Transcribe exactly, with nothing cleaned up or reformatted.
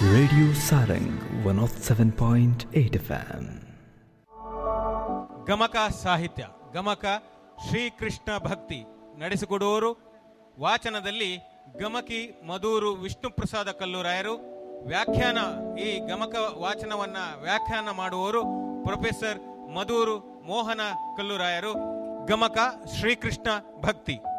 Radio Sarang one of seven point eight F M. ಗಮಕ ಸಾಹಿತ್ಯ ಗಮಕ ಶ್ರೀಕೃಷ್ಣ ಭಕ್ತಿ ನಡೆಸಿಕೊಡುವವರು ವಾಚನದಲ್ಲಿ ಗಮಕಿ ಮಧೂರು ವಿಷ್ಣುಪ್ರಸಾದ ಕಲ್ಲೂರಾಯರು. ವ್ಯಾಖ್ಯಾನ ಈ ಗಮಕ ವಾಚನವನ್ನ ವ್ಯಾಖ್ಯಾನ ಮಾಡುವವರು ಪ್ರೊಫೆಸರ್ ಮಧೂರು ಮೋಹನ ಕಲ್ಲೂರಾಯರು. ಗಮಕ ಶ್ರೀಕೃಷ್ಣ ಭಕ್ತಿ.